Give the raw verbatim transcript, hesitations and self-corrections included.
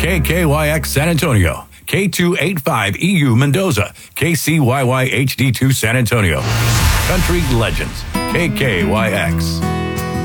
K K Y X San Antonio, K two eighty-five E U Mendoza, K C Y Y H D two San Antonio. Country Legends, K K Y X.